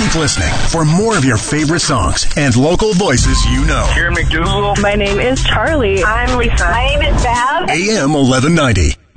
Keep listening for more of your favorite songs and local voices you know. Karen McDougal. My name is Charlie. I'm Lisa. My name is Bev. AM 1190.